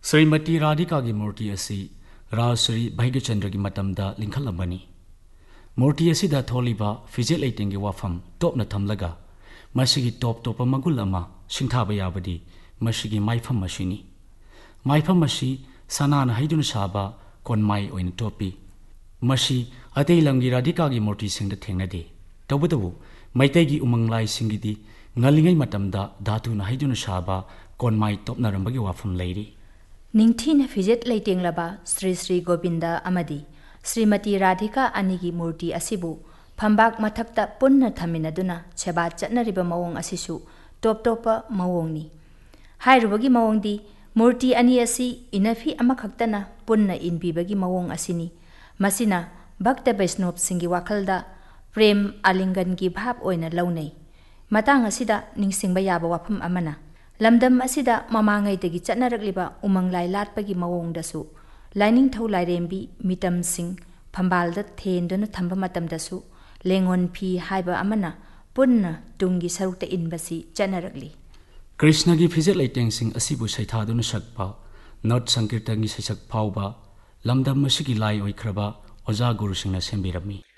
Srimati Radhika gi murti asi Rajshri Bhaigachandra gi matamda linkhalambani. Murti asi da tholiba fizet leiting gi wafam topna thamlaga masigi top magul ama singthaba yabadi masigi maifam mashini. Maifam mashi sanana haidun saba konmai oin topi. Mashi atei lamgi Radhika gi murti singda thengnade. Tawbadabu maitai gi umanglai singidi ngalingai matamda dhatu na haidun saba konmai topna rambagi wafam leiri. Ningthina fizet leiting laba Sri Sri Govinda amadi Srimati Radhika anigi murti asibu phambak mathakta punna thaminaduna cheba chatnariba mawong asisu top topa mawongni. Hairubagi mawongdi murti ani asi inafi amakhaktana punna inbibagi mawong asini. Masina Bhakta Vaishnava singi wakhalda prem alingan gi bhab oina launai. Matang asida ningsingba yaba wafam amana. Lamdam asida mamangai dagi chatnarakliba umanglai latpagi mawongdasu laining thau lairembi mitam sing phambalda thenduna thamba matamdasu lengon phi haiba amana punna tungi sarukta inbasi chatnarakli. Krishna gi fizet leiting sing asibu saithaduna sakpa not sankirtangi saisak phauba lamdam masigi lai oikraba oja guru singna sembirami.